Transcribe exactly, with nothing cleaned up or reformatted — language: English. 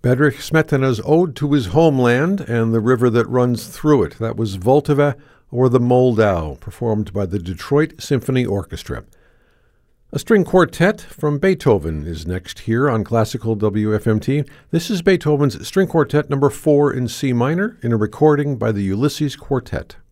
Bedřich Smetana's Ode to His Homeland and the River That Runs Through It. That was Vltava, or the Moldau, performed by the Detroit Symphony Orchestra. A string quartet from Beethoven is next here on Classical W F M T. This is Beethoven's String Quartet number four in C minor in a recording by the Ulysses Quartet.